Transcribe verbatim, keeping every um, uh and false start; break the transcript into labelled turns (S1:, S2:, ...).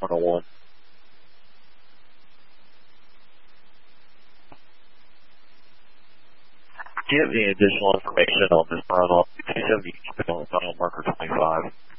S1: oh one. Do you have any additional information on this runoff? two seventy on mile marker twenty-five.